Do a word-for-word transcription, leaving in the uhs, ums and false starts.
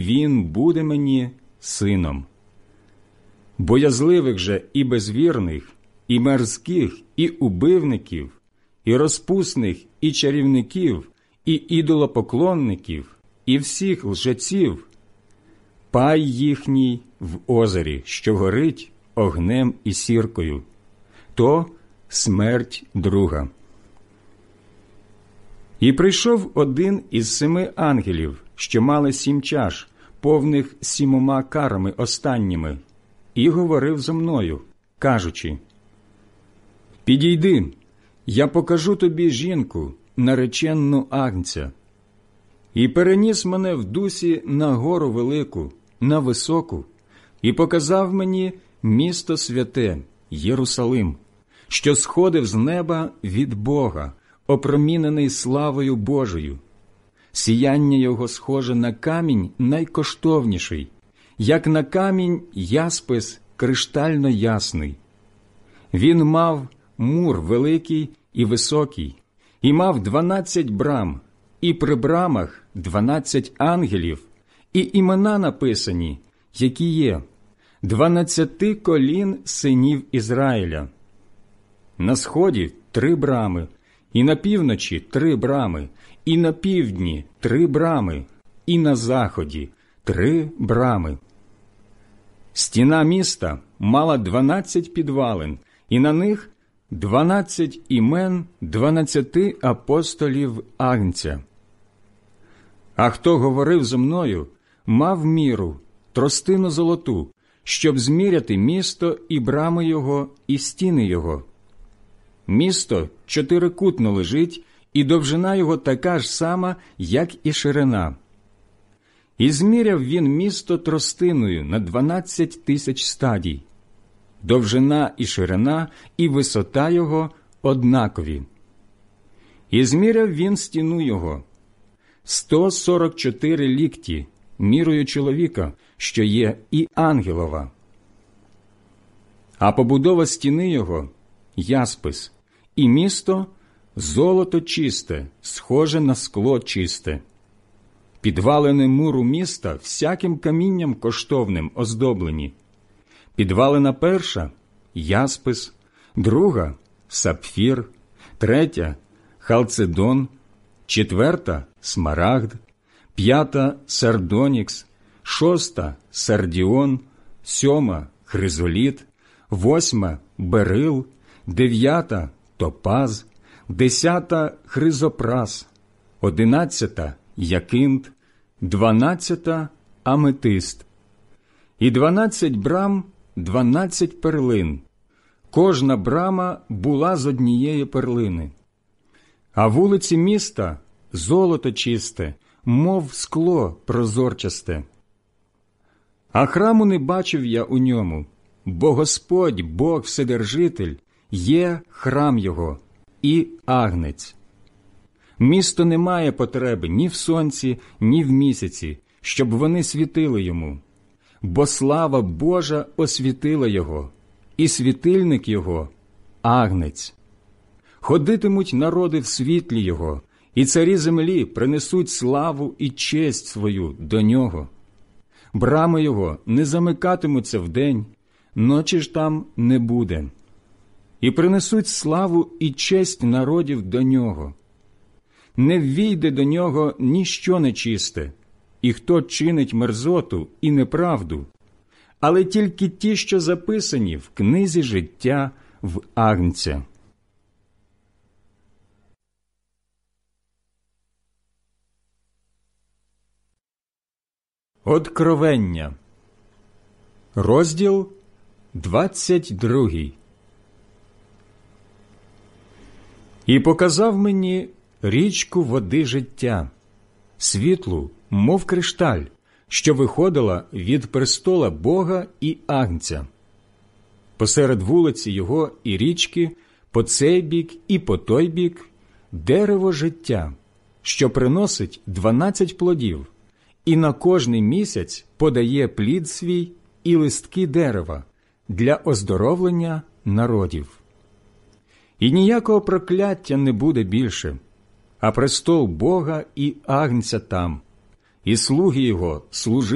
він буде мені сином. Боязливих же і безвірних, і мерзких, і убивників, і розпусних, і чарівників, і ідолопоклонників, і всіх лжеців, пай їхній в озері, що горить огнем і сіркою, то смерть друга. І прийшов один із семи ангелів, що мали сім чаш, повних сімома карами останніми, і говорив зо мною, кажучи: «Підійди, я покажу тобі жінку, нареченну Агнця». І переніс мене в дусі на гору велику, на високу, і показав мені місто святе, Єрусалим, що сходив з неба від Бога, опромінений славою Божою. Сіяння його схоже на камінь найкоштовніший, як на камінь яспис криштально ясний. Він мав мур великий і високий, і мав дванадцять брам, і при брамах дванадцять ангелів, і імена написані, які є, дванадцяти колін синів Ізраїля. На сході три брами, і на півночі три брами, і на півдні три брами, і на заході три брами. Стіна міста мала дванадцять підвалин, і на них дванадцять імен дванадцяти апостолів Агнця. А хто говорив зо мною, мав міру, тростину золоту, щоб зміряти місто і брами його, і стіни його. Місто чотирикутно лежить, і довжина його така ж сама, як і ширина. І зміряв він місто тростиною на дванадцять тисяч стадій. Довжина і ширина, і висота його однакові. І зміряв він стіну його сто сорок чотири лікті, мірою чоловіка, що є і ангелова. А побудова стіни його – яспис, і місто – золото чисте, схоже на скло чисте. Підвалини муру міста всяким камінням коштовним оздоблені. Підвалина перша – яспис, друга – сапфір, третя – халцедон, четверта – смарагд, п'ята – сардонікс, шоста – сардіон, сьома – хризоліт, восьма – берил, дев'ята – топаз, десята – хризопрас, одинадцята – якинт, дванадцята – аметист. І дванадцять брам – дванадцять перлин. Кожна брама була з однієї перлини. А вулиці міста – золото чисте, мов скло прозорчасте. А храму не бачив я у ньому, бо Господь, Бог Вседержитель, є храм його і Агнець. Місто не має потреби ні в сонці, ні в місяці, щоб вони світили йому, бо слава Божа освітила його, і світильник його – Агнець. Ходитимуть народи в світлі його, і царі землі принесуть славу і честь свою до нього. Брами його не замикатимуться вдень, ночі ж там не буде. І принесуть славу і честь народів до нього. Не ввійде до нього ніщо нечисте, і хто чинить мерзоту і неправду, але тільки ті, що записані в книзі життя в Агнця. Откровення. Розділ двадцять другий. І показав мені річку води життя, світлу, мов кришталь, що виходила від престола Бога і Агнця. Посеред вулиці його і річки, по цей бік і по той бік, дерево життя, що приносить дванадцять плодів, і на кожний місяць подає плід свій і листки дерева для оздоровлення народів. І ніякого прокляття не буде більше, а престол Бога і Агнця там, і слуги його служитимуть